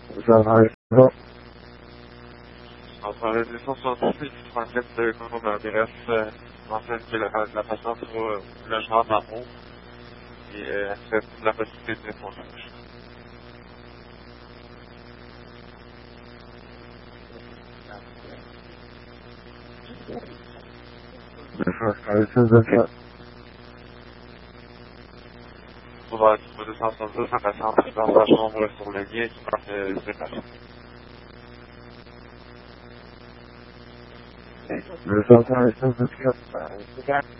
Ça va, bon. Enfin, les 268 37 comment on adresse mentionne que la patiente sera logement marron et accepte la possibilité de son charge. Je vais faire les choses de ça. On va trouver 272 la patiente dans sa chambre sur le lien qui part de patient. Je vais faire les choses de ça.